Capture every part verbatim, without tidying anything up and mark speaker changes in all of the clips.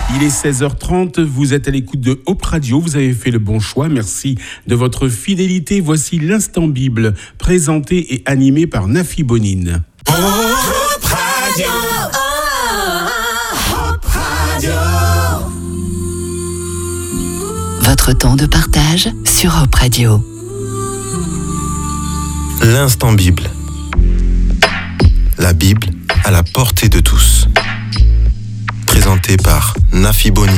Speaker 1: Il est seize heures trente, vous êtes à l'écoute de Hope Radio, vous avez fait le bon choix, merci de votre fidélité. Voici l'Instant Bible, présenté et animé par Nafi Bonine.
Speaker 2: Hope Radio, Hope Radio.
Speaker 3: Votre temps de partage sur Hope Radio.
Speaker 4: L'Instant Bible. La Bible à la portée de tous. Présenté par Nafi Bonine.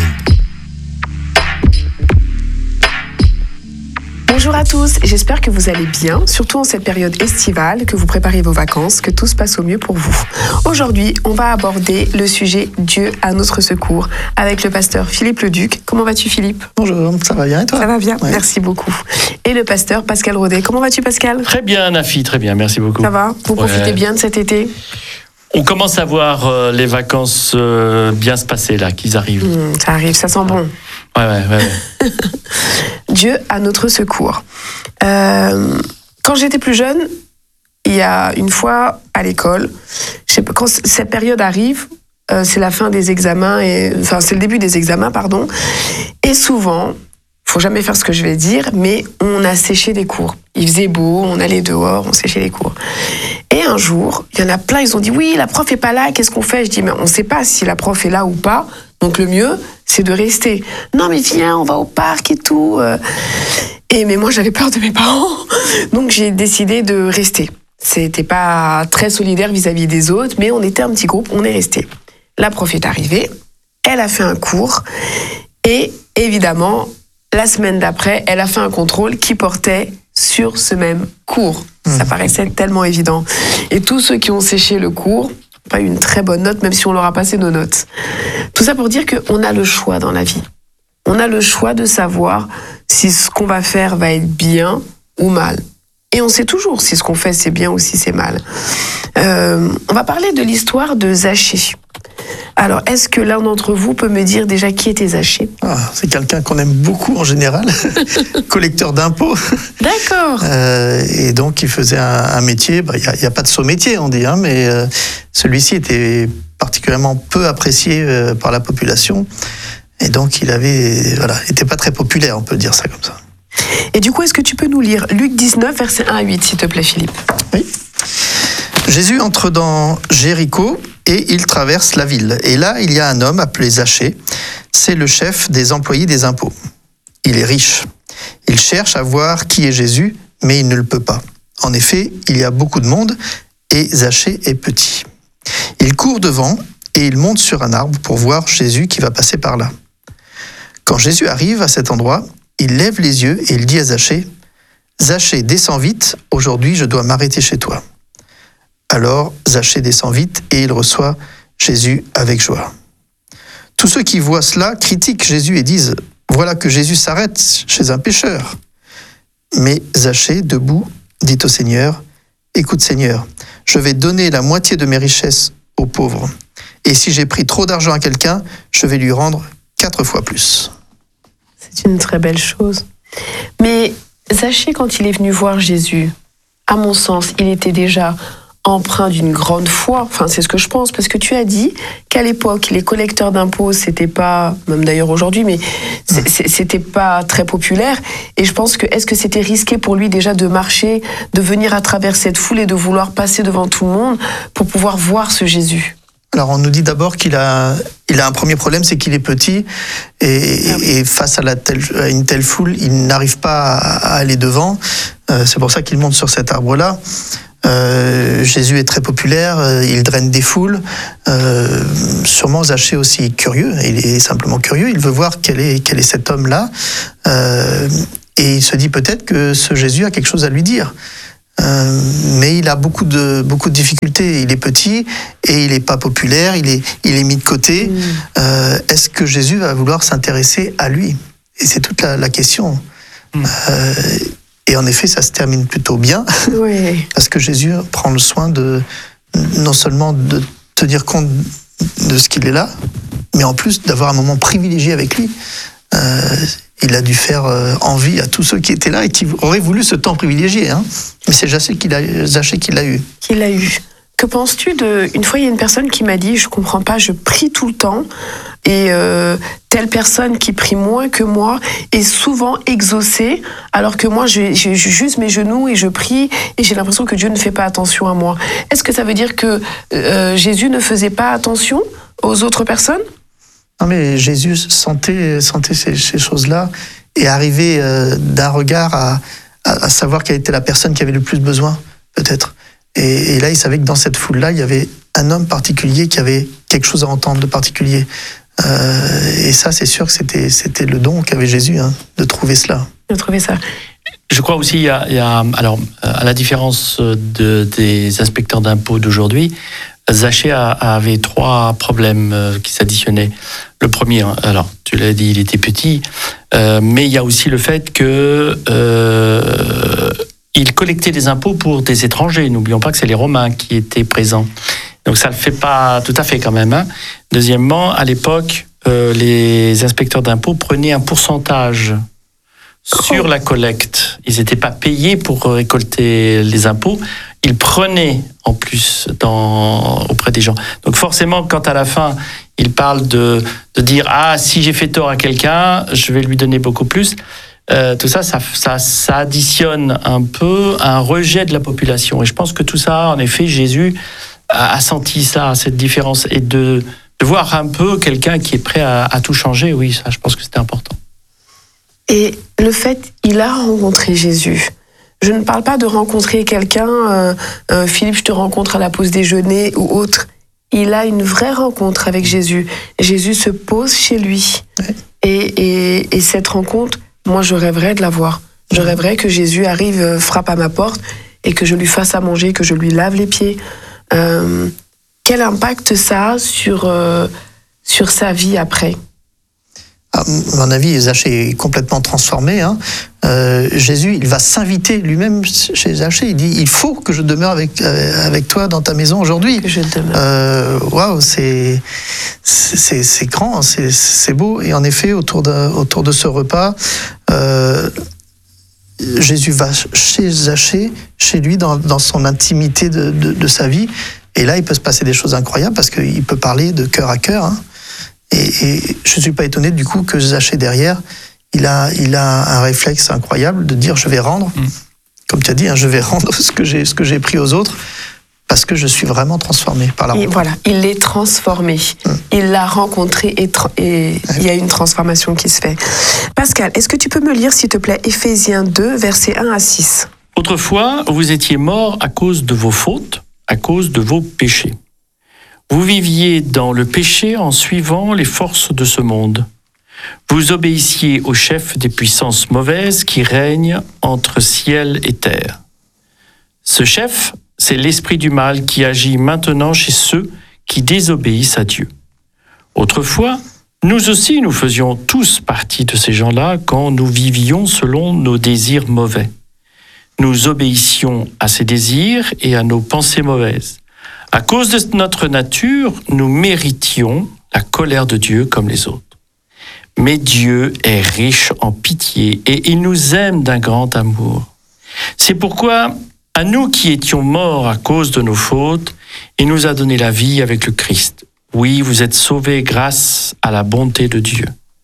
Speaker 5: Bonjour à tous, j'espère que vous allez bien, surtout en cette période estivale, que vous préparez vos vacances, que tout se passe au mieux pour vous. Aujourd'hui, on va aborder le sujet Dieu à notre secours avec le pasteur Philippe Leduc. Comment vas-tu, Philippe ?
Speaker 6: Bonjour, ça va bien et toi ?
Speaker 5: Ça va bien,
Speaker 6: ouais.
Speaker 5: Merci beaucoup. Et le pasteur Pascal Rodet. Comment vas-tu, Pascal ?
Speaker 7: Très bien, Nafi, très bien, merci beaucoup.
Speaker 5: Ça va ? Vous profitez
Speaker 7: ouais.
Speaker 5: bien de cet été ?
Speaker 7: On commence à voir euh, les vacances euh, bien se passer là, qu'ils arrivent.
Speaker 5: Mmh, ça arrive, ça sent bon.
Speaker 7: Ouais, ouais, ouais. ouais.
Speaker 5: Dieu à notre secours. Euh, quand j'étais plus jeune, il y a une fois à l'école, je sais pas, quand cette période arrive, euh, c'est la fin des examens, et, enfin c'est le début des examens, pardon, et souvent, faut jamais faire ce que je vais dire, mais on a séché des cours. Il faisait beau, on allait dehors, on séchait les cours. Et un jour, il y en a plein, ils ont dit « Oui, la prof est pas là, qu'est-ce qu'on fait ?» Je dis « Mais on sait pas si la prof est là ou pas, donc le mieux, c'est de rester. » « Non, mais viens, on va au parc et tout. » Et mais moi, j'avais peur de mes parents, donc j'ai décidé de rester. C'était pas très solidaire vis-à-vis des autres, mais on était un petit groupe, on est resté. La prof est arrivée, elle a fait un cours, et évidemment, la semaine d'après, elle a fait un contrôle qui portait sur ce même cours. Mmh. Ça paraissait tellement évident. Et tous ceux qui ont séché le cours n'ont pas eu une très bonne note, même si on leur a passé nos notes. Tout ça pour dire qu'on a le choix dans la vie. On a le choix de savoir si ce qu'on va faire va être bien ou mal. Et on sait toujours si ce qu'on fait c'est bien ou si c'est mal. Euh, on va parler de l'histoire de Zachée. Alors, est-ce que l'un d'entre vous peut me dire déjà qui était Zachée ?
Speaker 6: Ah, c'est quelqu'un qu'on aime beaucoup en général, collecteur d'impôts.
Speaker 5: D'accord.
Speaker 6: Euh, et donc, il faisait un, un métier, il bah, n'y a, a pas de saut métier, on dit, hein, mais euh, celui-ci était particulièrement peu apprécié euh, par la population. Et donc, il avait, voilà, était pas très populaire, on peut dire ça comme ça.
Speaker 5: Et du coup, est-ce que tu peux nous lire Luc dix-neuf, versets un à huit, s'il te plaît, Philippe ?
Speaker 6: Oui. Jésus entre dans Jéricho et il traverse la ville. Et là, il y a un homme appelé Zachée. C'est le chef des employés des impôts. Il est riche. Il cherche à voir qui est Jésus, mais il ne le peut pas. En effet, il y a beaucoup de monde et Zachée est petit. Il court devant et il monte sur un arbre pour voir Jésus qui va passer par là. Quand Jésus arrive à cet endroit, il lève les yeux et il dit à Zachée, « Zachée, descends vite, aujourd'hui je dois m'arrêter chez toi. » Alors Zachée descend vite et il reçoit Jésus avec joie. Tous ceux qui voient cela critiquent Jésus et disent « Voilà que Jésus s'arrête chez un pécheur. » Mais Zachée, debout, dit au Seigneur, « Écoute Seigneur, je vais donner la moitié de mes richesses aux pauvres. Et si j'ai pris trop d'argent à quelqu'un, je vais lui rendre quatre fois plus. »
Speaker 5: C'est une très belle chose. Mais Zachée, quand il est venu voir Jésus, à mon sens, il était déjà empreint d'une grande foi. Enfin, c'est ce que je pense, parce que tu as dit qu'à l'époque, les collecteurs d'impôts, c'était pas, même d'ailleurs aujourd'hui, mais c'était pas très populaire. Et je pense que, est-ce que c'était risqué pour lui déjà de marcher, de venir à travers cette foule et de vouloir passer devant tout le monde pour pouvoir voir ce Jésus ?
Speaker 6: Alors on nous dit d'abord qu'il a, il a un premier problème, c'est qu'il est petit et, ah oui. et face à, la telle, à une telle foule, il n'arrive pas à, à aller devant. Euh, c'est pour ça qu'il monte sur cet arbre-là. Euh, Jésus est très populaire, euh, il draine des foules. Euh, sûrement Zachée aussi curieux, il est simplement curieux, il veut voir quel est, quel est cet homme-là. Euh, et il se dit peut-être que ce Jésus a quelque chose à lui dire. Euh, mais il a beaucoup de, beaucoup de difficultés. Il est petit et il n'est pas populaire, il est, il est mis de côté. Mmh. Euh, est-ce que Jésus va vouloir s'intéresser à lui ? Et c'est toute la, la question. Mmh. Euh, et en effet, ça se termine plutôt bien, oui. Parce que Jésus prend le soin de, non seulement de tenir compte de ce qu'il est là, mais en plus d'avoir un moment privilégié avec lui. Euh, il a dû faire euh, envie à tous ceux qui étaient là et qui auraient voulu ce temps privilégié. Hein. Mais c'est Zachée qui l'a, Zachée qui l'a eu.
Speaker 5: Qui l'a eu. Que penses-tu de... Une fois, il y a une personne qui m'a dit, je comprends pas, je prie tout le temps, et euh, telle personne qui prie moins que moi est souvent exaucée, alors que moi, je, je, je juste mes genoux et je prie, et j'ai l'impression que Dieu ne fait pas attention à moi. Est-ce que ça veut dire que euh, Jésus ne faisait pas attention aux autres personnes ?
Speaker 6: Non, mais Jésus sentait, sentait ces, ces choses-là, et arrivait euh, d'un regard à, à, à savoir quelle était la personne qui avait le plus besoin, peut-être. Et, et là, il savait que dans cette foule-là, il y avait un homme particulier qui avait quelque chose à entendre de particulier. Euh, et ça, c'est sûr que c'était, c'était le don qu'avait Jésus, hein, de trouver cela.
Speaker 5: De trouver ça.
Speaker 7: Je crois aussi, il y a, il y a alors, à la différence de, des inspecteurs d'impôts d'aujourd'hui, Zachée a, avait trois problèmes qui s'additionnaient. Le premier, alors, tu l'as dit, il était petit, euh, mais il y a aussi le fait que... Euh, il collectait des impôts pour des étrangers. N'oublions pas que c'est les Romains qui étaient présents. Donc ça ne le fait pas tout à fait quand même. Hein. Deuxièmement, à l'époque, euh, les inspecteurs d'impôts prenaient un pourcentage sur la collecte. Ils n'étaient pas payés pour récolter les impôts. Ils prenaient en plus dans, auprès des gens. Donc forcément, quand à la fin, ils parlent de, de dire « Ah, si j'ai fait tort à quelqu'un, je vais lui donner beaucoup plus », Euh, tout ça ça, ça, ça additionne un peu un rejet de la population. Et je pense que tout ça, en effet, Jésus a, a senti ça, cette différence. Et de, de voir un peu quelqu'un qui est prêt à, à tout changer, oui, ça, je pense que c'était important.
Speaker 5: Et le fait, il a rencontré Jésus. Je ne parle pas de rencontrer quelqu'un, euh, euh, Philippe, je te rencontre à la pause déjeuner ou autre. Il a une vraie rencontre avec Jésus. Jésus se pose chez lui. Ouais. Et, et, et cette rencontre, moi, je rêverais de la voir. Je rêverais que Jésus arrive, frappe à ma porte et que je lui fasse à manger, que je lui lave les pieds. Euh, quel impact ça a sur, euh, sur sa vie après ?
Speaker 6: À mon avis, Zachée est complètement transformé. Hein. Euh, Jésus, il va s'inviter lui-même chez Zachée. Il dit, il faut que je demeure avec, euh, avec toi dans ta maison aujourd'hui.
Speaker 5: Je demeure.
Speaker 6: Euh, waouh, c'est, c'est, c'est grand, c'est, c'est beau. Et en effet, autour de, autour de ce repas, euh, Jésus va chez Zachée, chez lui, dans, dans son intimité de, de, de sa vie. Et là, il peut se passer des choses incroyables parce qu'il peut parler de cœur à cœur. Hein. Et, et je ne suis pas étonné du coup que Zachée derrière, il a, il a un réflexe incroyable de dire je vais rendre, mmh. comme tu as dit, hein, je vais rendre ce que j'ai, ce que j'ai pris aux autres parce que je suis vraiment transformé par la rencontre.
Speaker 5: Et voilà, il est transformé. Mmh. Il l'a rencontré et, tra- et ouais. il y a une transformation qui se fait. Pascal, est-ce que tu peux me lire s'il te plaît Éphésiens deux, versets un à six ?
Speaker 7: Autrefois, vous étiez morts à cause de vos fautes, à cause de vos péchés. Vous viviez dans le péché en suivant les forces de ce monde. Vous obéissiez au chef des puissances mauvaises qui règnent entre ciel et terre. Ce chef, c'est l'esprit du mal qui agit maintenant chez ceux qui désobéissent à Dieu. Autrefois, nous aussi, nous faisions tous partie de ces gens-là quand nous vivions selon nos désirs mauvais. Nous obéissions à ces désirs et à nos pensées mauvaises. À cause de notre nature, nous méritions la colère de Dieu comme les autres. Mais Dieu est riche en pitié et il nous aime d'un grand amour. C'est pourquoi, à nous qui étions morts à cause de nos fautes, il nous a donné la vie avec le Christ. Oui, vous êtes sauvés grâce à la bonté de Dieu.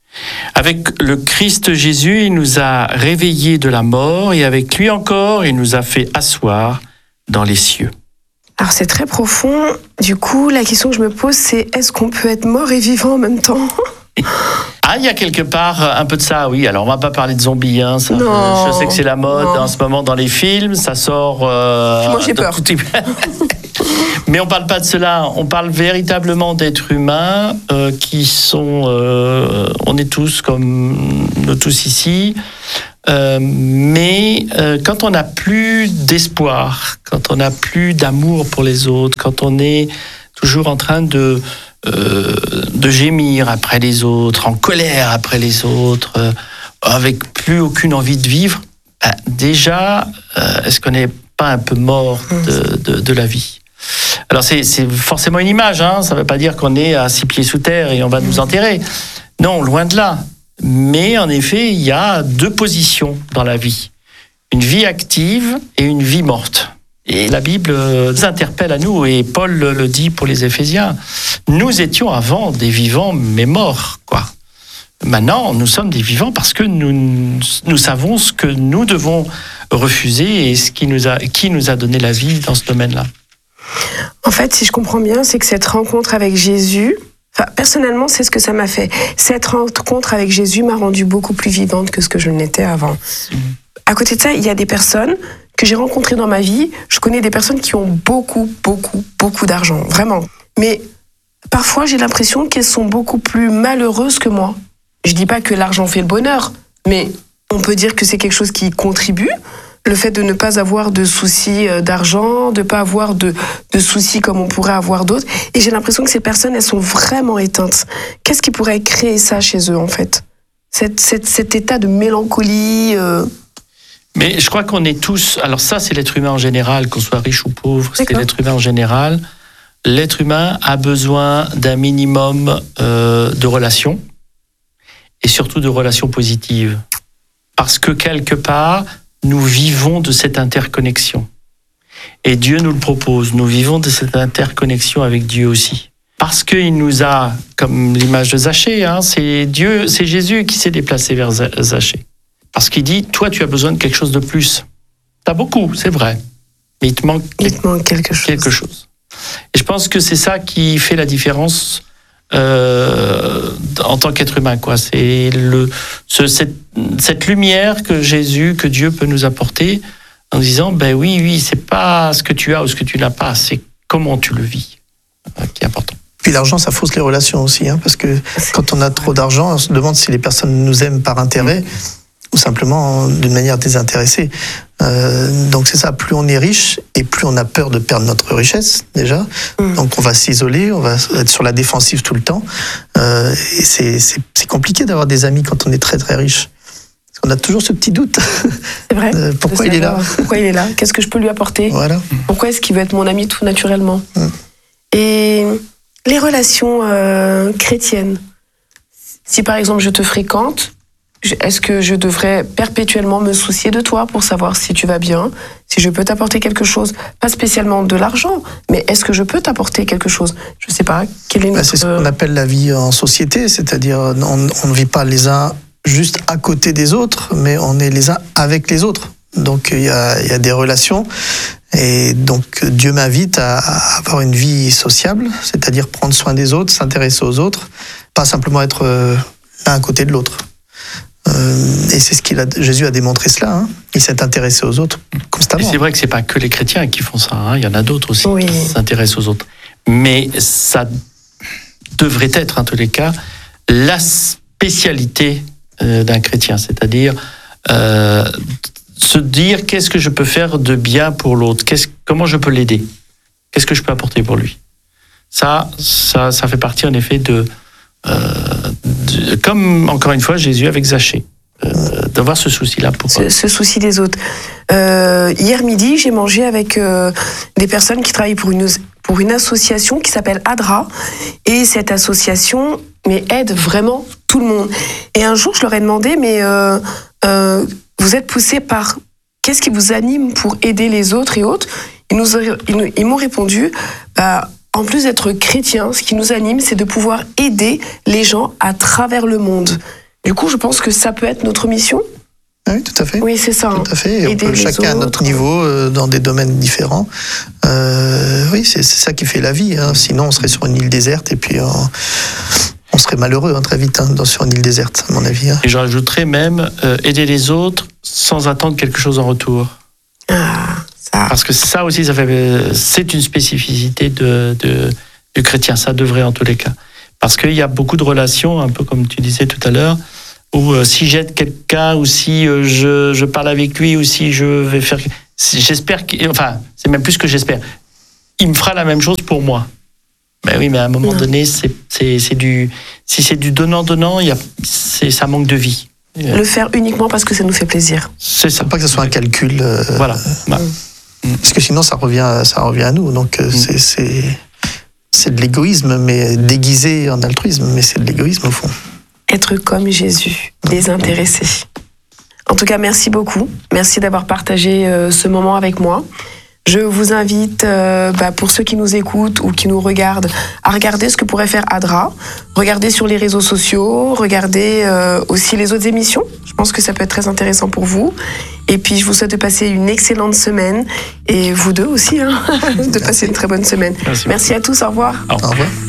Speaker 7: Avec le Christ Jésus, il nous a réveillés de la mort et avec lui encore, il nous a fait asseoir dans les cieux.
Speaker 5: Alors c'est très profond. Du coup, la question que je me pose, c'est est-ce qu'on peut être mort et vivant en même temps ?
Speaker 7: Ah, il y a quelque part un peu de ça, oui. Alors, on va pas parler de zombies, hein. Ça,
Speaker 5: non,
Speaker 7: je sais que c'est la mode
Speaker 5: non.
Speaker 7: en ce moment dans les films. Ça sort. Euh,
Speaker 5: Moi, j'ai peur.
Speaker 7: Tout... Mais on parle pas de cela. On parle véritablement d'êtres humains euh, qui sont. Euh, on est tous comme nous tous ici. Euh, mais euh, quand on n'a plus d'espoir, quand on n'a plus d'amour pour les autres, quand on est toujours en train de euh, de gémir après les autres, en colère après les autres, euh, avec plus aucune envie de vivre, bah, déjà, euh, est-ce qu'on n'est pas un peu mort de, de, de la vie ? Alors c'est, c'est forcément une image, hein, ça ne veut pas dire qu'on est à six pieds sous terre et on va nous enterrer. Non, loin de là. Mais en effet, il y a deux positions dans la vie. Une vie active et une vie morte. Et la Bible nous interpelle à nous, et Paul le dit pour les Éphésiens. Nous étions avant des vivants, mais morts, quoi. Maintenant, nous sommes des vivants parce que nous, nous savons ce que nous devons refuser et ce qui nous a, qui nous a donné la vie dans ce domaine-là.
Speaker 5: En fait, si je comprends bien, c'est que cette rencontre avec Jésus, enfin, personnellement, c'est ce que ça m'a fait. Cette rencontre avec Jésus m'a rendue beaucoup plus vivante que ce que je n'étais avant. Mmh. À côté de ça, il y a des personnes que j'ai rencontrées dans ma vie. Je connais des personnes qui ont beaucoup, beaucoup, beaucoup d'argent, vraiment. Mais parfois, j'ai l'impression qu'elles sont beaucoup plus malheureuses que moi. Je dis pas que l'argent fait le bonheur, mais on peut dire que c'est quelque chose qui contribue. Le fait de ne pas avoir de soucis d'argent, de ne pas avoir de, de soucis comme on pourrait avoir d'autres. Et j'ai l'impression que ces personnes, elles sont vraiment éteintes. Qu'est-ce qui pourrait créer ça chez eux, en fait ? Cet, cet, cet état de mélancolie euh...
Speaker 7: Mais je crois qu'on est tous... Alors ça, c'est l'être humain en général, qu'on soit riche ou pauvre, c'est
Speaker 5: D'accord.
Speaker 7: l'être humain en général. L'être humain a besoin d'un minimum euh, de relations, et surtout de relations positives. Parce que quelque part, nous vivons de cette interconnexion. Et Dieu nous le propose. Nous vivons de cette interconnexion avec Dieu aussi. Parce qu'il nous a, comme l'image de Zachée, hein, c'est Dieu, c'est Jésus qui s'est déplacé vers Zachée. Parce qu'il dit, toi, tu as besoin de quelque chose de plus. Tu as beaucoup, c'est vrai. Mais il te manque,
Speaker 5: il te manque quelque chose.
Speaker 7: quelque chose. Et je pense que c'est ça qui fait la différence Euh, en tant qu'être humain, quoi. C'est le, ce, cette, cette lumière que Jésus, que Dieu peut nous apporter en disant, ben oui, oui, c'est pas ce que tu as ou ce que tu n'as pas, c'est comment tu le vis qui est important.
Speaker 6: Puis l'argent, ça fausse les relations aussi, hein, parce que quand on a trop d'argent, on se demande si les personnes nous aiment par intérêt mmh. ou simplement d'une manière désintéressée. Euh, donc c'est ça, plus on est riche et plus on a peur de perdre notre richesse déjà. Mmh. Donc on va s'isoler, on va être sur la défensive tout le temps. Euh, et c'est, c'est, c'est compliqué d'avoir des amis quand on est très très riche. Parce qu'on a toujours ce petit doute.
Speaker 5: C'est vrai.
Speaker 6: euh, pourquoi il est là
Speaker 5: Pourquoi il est là Qu'est-ce que je peux lui apporter
Speaker 6: Voilà.
Speaker 5: Pourquoi est-ce qu'il veut être mon ami tout naturellement mmh. Et les relations euh, chrétiennes. Si par exemple je te fréquente, est-ce que je devrais perpétuellement me soucier de toi pour savoir si tu vas bien, si je peux t'apporter quelque chose, pas spécialement de l'argent, mais est-ce que je peux t'apporter quelque chose ? Je sais pas, quel est notre...
Speaker 6: C'est ce qu'on appelle la vie en société, c'est-à-dire on, on ne vit pas les uns juste à côté des autres, mais on est les uns avec les autres. Donc il y a, il y a des relations, et donc Dieu m'invite à, à avoir une vie sociable, c'est-à-dire prendre soin des autres, s'intéresser aux autres, pas simplement être l'un à côté de l'autre. Euh, et c'est ce qu'il a, Jésus a démontré cela. Hein. Il s'est intéressé aux autres constamment.
Speaker 7: Et c'est vrai que c'est pas que les chrétiens qui font ça. Hein. Il y en a d'autres aussi
Speaker 5: oui.
Speaker 7: qui s'intéressent aux autres. Mais ça devrait être, en tous les cas, la spécialité euh, d'un chrétien. C'est-à-dire euh, se dire qu'est-ce que je peux faire de bien pour l'autre, qu'est-ce, comment je peux l'aider, qu'est-ce que je peux apporter pour lui. Ça, ça, ça fait partie en effet de... Euh, de, comme encore une fois Jésus avec Zachée, euh, d'avoir ce souci-là pour
Speaker 5: ce, ce souci des autres. Euh, hier midi, j'ai mangé avec euh, des personnes qui travaillent pour une pour une association qui s'appelle ADRA, et cette association mais aide vraiment tout le monde. Et un jour, je leur ai demandé, mais euh, euh, vous êtes poussés par qu'est-ce qui vous anime pour aider les autres et autres ? Ils nous ils, nous, ils m'ont répondu. Bah, En plus d'être chrétien, ce qui nous anime, c'est de pouvoir aider les gens à travers le monde. Du coup, je pense que ça peut être notre mission.
Speaker 6: Oui, tout à fait.
Speaker 5: Oui, c'est ça.
Speaker 6: Tout à fait. Et on peut chacun à notre niveau, euh, dans des domaines différents. Euh, oui, c'est, c'est ça qui fait la vie. Hein. Sinon, on serait sur une île déserte et puis on, on serait malheureux hein, très vite hein, dans, sur une île déserte, à mon avis. Hein.
Speaker 7: Et je rajouterais même euh, aider les autres sans attendre quelque chose en retour.
Speaker 5: Ah.
Speaker 7: Parce que ça aussi, ça fait, c'est une spécificité de, de, du chrétien, ça devrait en tous les cas. Parce qu'il y a beaucoup de relations, un peu comme tu disais tout à l'heure, où euh, si j'aide quelqu'un, ou si euh, je, je parle avec lui, ou si je vais faire... Si, j'espère que... Enfin, c'est même plus que j'espère. Il me fera la même chose pour moi. Ben oui, mais à un moment non. donné, c'est, c'est, c'est du, si c'est du donnant-donnant, il y a, c'est, ça manque de vie.
Speaker 5: Le faire uniquement parce que ça nous fait plaisir.
Speaker 7: C'est ça.
Speaker 6: Faut pas que ce soit un calcul. Euh,
Speaker 7: voilà.
Speaker 6: Euh, Parce que sinon, ça revient, ça revient à nous. Donc, mm. c'est, c'est, c'est de l'égoïsme, mais déguisé en altruisme, mais c'est de l'égoïsme au fond.
Speaker 5: Être comme Jésus, désintéressé. En tout cas, merci beaucoup. Merci d'avoir partagé euh, ce moment avec moi. Je vous invite, euh, bah, pour ceux qui nous écoutent ou qui nous regardent, à regarder ce que pourrait faire Adra. Regardez sur les réseaux sociaux, regardez euh, aussi les autres émissions. Je pense que ça peut être très intéressant pour vous. Et puis, je vous souhaite de passer une excellente semaine. Et vous deux aussi, hein, de passer une très bonne semaine.
Speaker 7: Merci,
Speaker 5: Merci à tous, au revoir.
Speaker 7: Au revoir.
Speaker 6: Au revoir.